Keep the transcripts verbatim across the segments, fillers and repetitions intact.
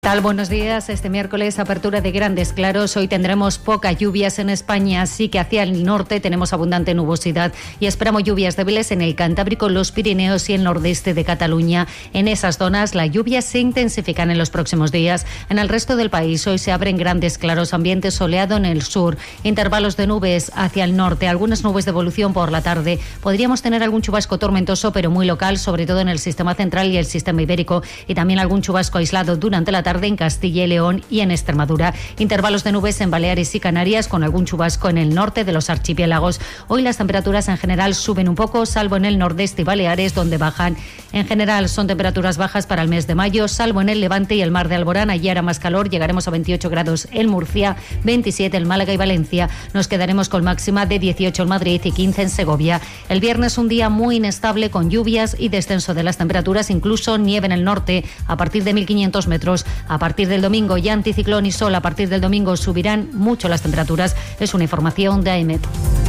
Tal, buenos días. Este miércoles, apertura de grandes claros. Hoy tendremos pocas lluvias en España, así que hacia el norte tenemos abundante nubosidad y esperamos lluvias débiles en el Cantábrico, los Pirineos y el nordeste de Cataluña. En esas zonas las lluvias se intensifican en los próximos días. En el resto del país hoy se abren grandes claros, ambiente soleado en el sur, intervalos de nubes hacia el norte, algunas nubes de evolución por la tarde. Podríamos tener algún chubasco tormentoso, pero muy local, sobre todo en el sistema central y el sistema ibérico, y también algún chubasco aislado durante la tarde en Castilla y León y en Extremadura. Intervalos de nubes en Baleares y Canarias, con algún chubasco en el norte de los archipiélagos. Hoy las temperaturas en general suben un poco, salvo en el nordeste y Baleares, donde bajan. En general son temperaturas bajas para el mes de mayo, salvo en el Levante y el Mar de Alborán. Allí hará más calor, llegaremos a veintiocho grados en Murcia, veintisiete en Málaga y Valencia. Nos quedaremos con máxima de dieciocho en Madrid y quince en Segovia. El viernes un día muy inestable, con lluvias y descenso de las temperaturas, incluso nieve en el norte a partir de mil quinientos metros. A partir del domingo ya anticiclón y sol. A partir del domingo subirán mucho las temperaturas. Es una información de AEMET.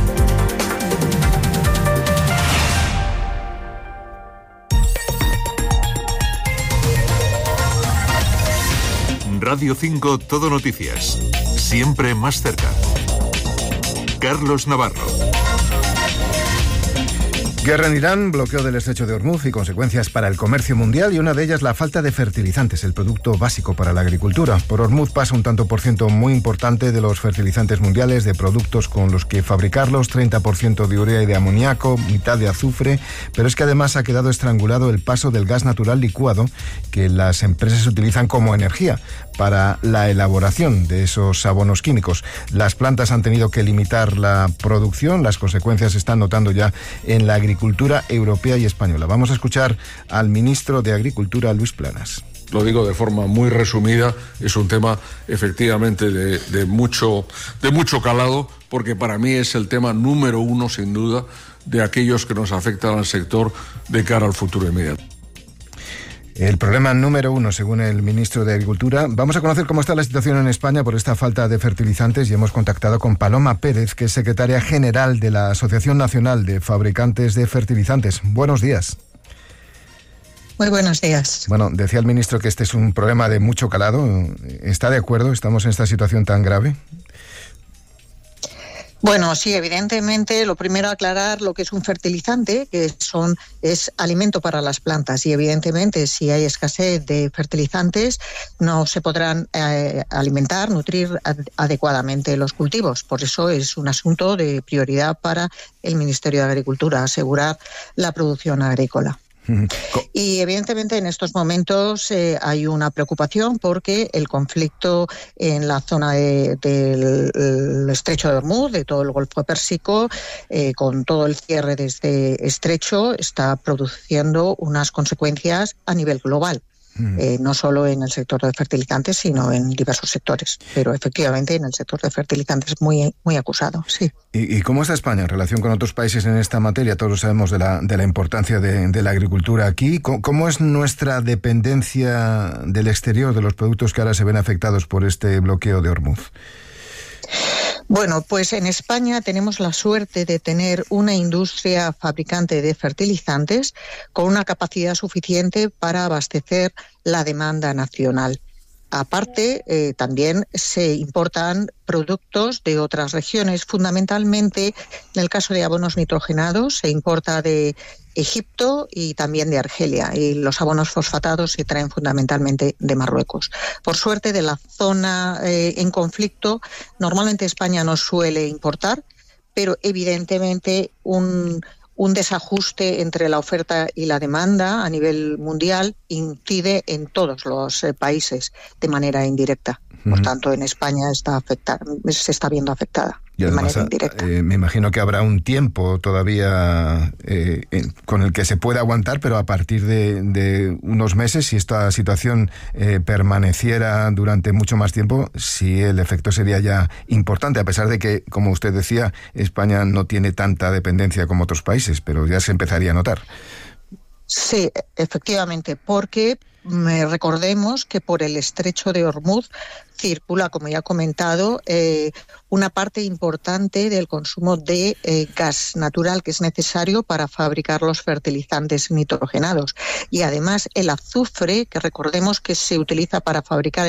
Radio cinco Todo Noticias. Siempre más cerca. Carlos Navarro. Guerra en Irán, bloqueo del estrecho de Hormuz y consecuencias para el comercio mundial, y una de ellas la falta de fertilizantes, el producto básico para la agricultura. Por Hormuz pasa un tanto por ciento muy importante de los fertilizantes mundiales, de productos con los que fabricarlos, treinta por ciento de urea y de amoníaco, mitad de azufre, pero es que además ha quedado estrangulado el paso del gas natural licuado que las empresas utilizan como energía para la elaboración de esos abonos químicos. Las plantas han tenido que limitar la producción, las consecuencias se están notando ya en la agricultura agricultura europea y española. Vamos a escuchar al ministro de Agricultura, Luis Planas. Lo digo de forma muy resumida, es un tema efectivamente de, de, mucho, de mucho calado, porque para mí es el tema número uno, sin duda, de aquellos que nos afectan al sector de cara al futuro inmediato. El problema número uno, según el ministro de Agricultura. Vamos a conocer cómo está la situación en España por esta falta de fertilizantes y hemos contactado con Paloma Pérez, que es secretaria general de la Asociación Nacional de Fabricantes de Fertilizantes. Buenos días. Muy buenos días. Bueno, decía el ministro que este es un problema de mucho calado. ¿Está de acuerdo? ¿Estamos en esta situación tan grave? Bueno, sí, evidentemente, lo primero aclarar lo que es un fertilizante, que son es alimento para las plantas, y evidentemente si hay escasez de fertilizantes no se podrán eh, alimentar, nutrir ad- adecuadamente los cultivos. Por eso es un asunto de prioridad para el Ministerio de Agricultura, asegurar la producción agrícola. Y evidentemente en estos momentos eh, hay una preocupación porque el conflicto en la zona de, del estrecho de Hormuz, de todo el Golfo Pérsico, eh, con todo el cierre de este estrecho, está produciendo unas consecuencias a nivel global. Eh, no solo en el sector de fertilizantes, sino en diversos sectores, pero efectivamente en el sector de fertilizantes muy, muy acusado, sí. ¿Y, y cómo está España en relación con otros países en esta materia? Todos sabemos de la, de la importancia de, de la agricultura aquí. ¿Cómo, ¿Cómo es nuestra dependencia del exterior, de los productos que ahora se ven afectados por este bloqueo de Hormuz? Bueno, pues en España tenemos la suerte de tener una industria fabricante de fertilizantes con una capacidad suficiente para abastecer la demanda nacional. Aparte, eh, también se importan productos de otras regiones, fundamentalmente en el caso de abonos nitrogenados se importa de Egipto y también de Argelia, y los abonos fosfatados se traen fundamentalmente de Marruecos. Por suerte, de la zona eh, en conflicto, normalmente España no suele importar, pero evidentemente un... Un desajuste entre la oferta y la demanda a nivel mundial incide en todos los eh, países de manera indirecta. Por uh-huh. tanto, en España está afecta, se está viendo afectada y de además, manera indirecta. Eh, me imagino que habrá un tiempo todavía eh, eh, con el que se pueda aguantar, pero a partir de, de unos meses, si esta situación eh, permaneciera durante mucho más tiempo, sí el efecto sería ya importante, a pesar de que, como usted decía, España no tiene tanta dependencia como otros países, pero ya se empezaría a notar. Sí, efectivamente, porque recordemos que por el estrecho de Hormuz circula, como ya he comentado, eh, una parte importante del consumo de eh, gas natural que es necesario para fabricar los fertilizantes nitrogenados. Y además el azufre, que recordemos que se utiliza para fabricar